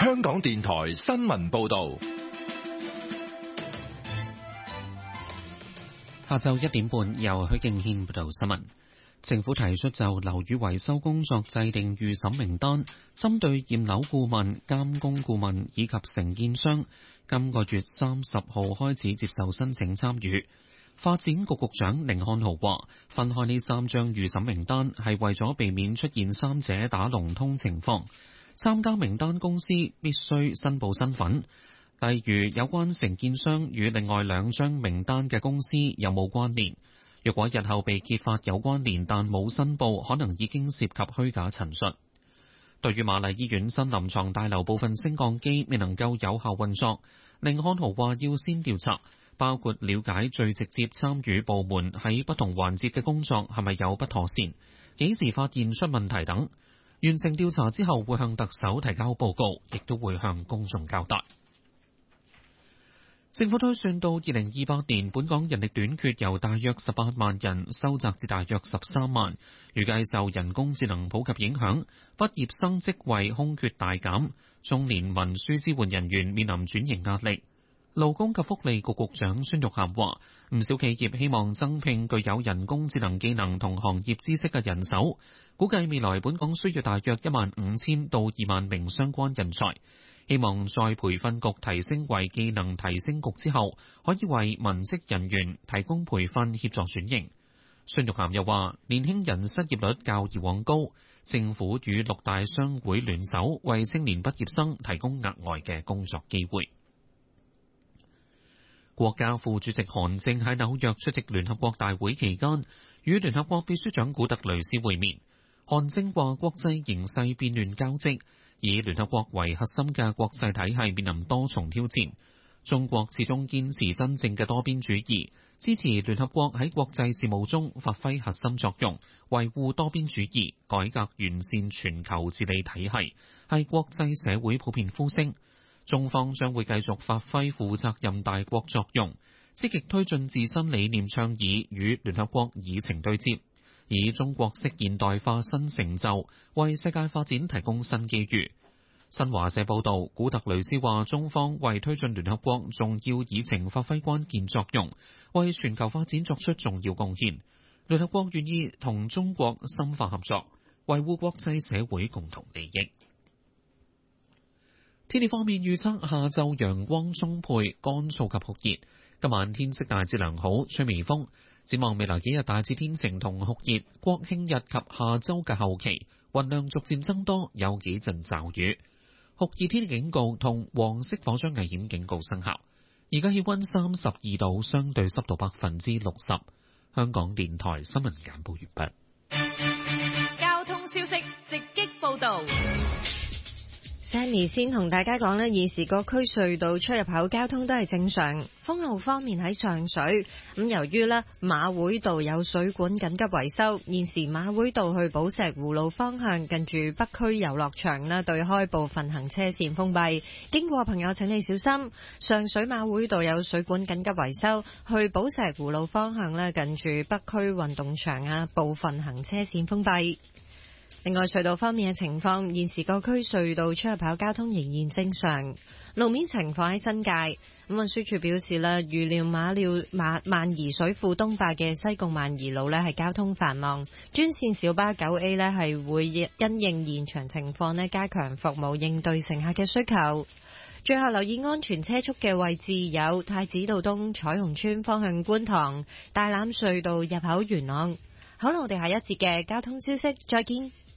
香港電台新聞報道。 下晝1點半，由許敬軒報道新聞。政府提出就樓宇維修工作制定預審名單，針對驗樓顧問、監工顧問以及承建商，今個月30號開始接受申請參與。發展局局長甯漢豪話，分開呢3張預審名單係為咗避免出現三者打龍通情況。參加名單公司必須申報身份，例如有關承建商與另外2張名單嘅公司有冇關聯。若果日後被揭發有關聯但冇申報，可能已經涉及虛假陳述。對於瑪麗醫院新臨床大樓部分升降機未能夠有效運作，甯漢豪話要先調查，包括了解最直接參與部門喺不同環節嘅工作係咪有不妥善，幾時發現出問題等。完成調查之後會向特首提交報告，亦都會向公眾交代。政府推算到2028年，本港人力短缺由大約18萬人收窄至大約13萬，預計受人工智能普及影響，畢業生職位空缺大減，中年文書支援人員面臨轉型壓力。勞工及福利局局長孫玉菡話，唔少企業希望增聘具有人工智能技能同行業知識嘅人手，估計未來本港需要大約15000到2萬名相關人才。希望再培訓局提升為技能提升局之後，可以為文職人員提供培訓協助轉型。孫玉菡又話，年輕人失業率較以往高，政府與6大商會聯手，為青年畢業生提供額外嘅工作機會。國家副主席韓正喺紐約出席聯合國大會期間，與聯合國秘書長古特雷斯會面。韓正話，國際形勢變亂交織，以聯合國為核心嘅國際體系面臨多重挑戰。中國始終堅持真正嘅多邊主義，支持聯合國喺國際事務中發揮核心作用，維護多邊主義，改革完善全球治理體系，係國際社會普遍呼聲。中方將會繼續發揮負責任大國作用，積極推進自身理念倡議與聯合國議程對接，以中國式現代化新成就為世界發展提供新機遇。新華社報道，古特雷斯話，中方為推進聯合國重要議程發揮關鍵作用，為全球發展作出重要貢獻。聯合國願意同中國深化合作，維護國際社會共同利益。天氣方面預測，下晝陽光充沛，乾燥及酷熱。今晚天色大致良好，吹微風。展望未來幾日大致天晴同酷熱，國慶日及下周嘅後期雲量逐漸增多，有幾陣驟雨。酷熱天氣警告同黃色火災危險警告生效。而家氣溫32度，相對濕度60%。香港電台新聞簡報完畢。交通消息直擊報道。 Sammy 先同大家講呢，現時各區隧道出入口交通都係正常。封路方面喺上水，咁由於呢馬會道有水管緊急維修，現時馬會道去寶石湖路方向近住北區遊樂場呢對開部分行車線封閉，經過朋友請你小心。上水馬會道有水管緊急維修，去寶石湖路方向呢近住北區運動場部分行車線封閉。另外隧道方面嘅情況，現時各區隧道出入口交通仍然正常。路面情況喺新界，運輸署表示啦，預料萬宜水庫東壩嘅西貢萬宜路係交通繁忙，專線小巴9A係會因應現場情況加強服務，應對乘客嘅需求。最後留意安全車速嘅位置有太子道東彩虹村方向觀塘、大欖隧道入口元朗。好啦，我哋下一節嘅交通消息再見。